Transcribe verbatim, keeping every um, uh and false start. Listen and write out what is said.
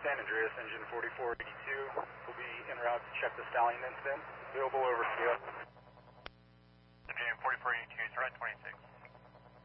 San Andreas, engine forty-four eighty-two. We'll be en route to check the stallion incident. Available over to you. Engine forty-four eighty-two, turn right